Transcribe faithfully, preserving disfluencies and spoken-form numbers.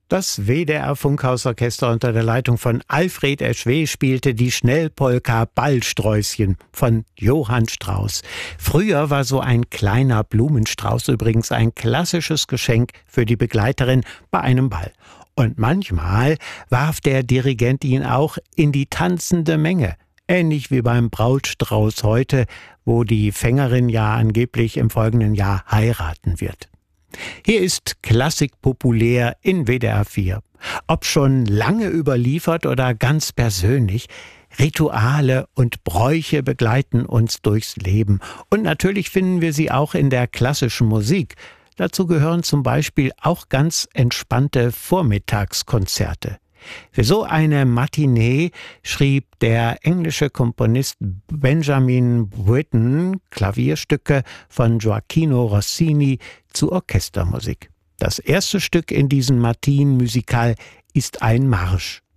Das W D R-Funkhausorchester unter der Leitung von Alfred Eschweh spielte die Schnellpolka Ballsträußchen von Johann Strauss. Früher war so ein kleiner Blumenstrauß übrigens ein klassisches Geschenk für die Begleiterin bei einem Ball. Und manchmal warf der Dirigent ihn auch in die tanzende Menge. Ähnlich wie beim Brautstrauß heute, wo die Fängerin ja angeblich im folgenden Jahr heiraten wird. Hier ist Klassik populär in W D R vier. Ob schon lange überliefert oder ganz persönlich, Rituale und Bräuche begleiten uns durchs Leben. Und natürlich finden wir sie auch in der klassischen Musik. Dazu gehören zum Beispiel auch ganz entspannte Vormittagskonzerte. Für so eine Matinee schrieb der englische Komponist Benjamin Britten Klavierstücke von Gioachino Rossini zu Orchestermusik. Das erste Stück in diesem Matinenmusikal ist ein Marsch.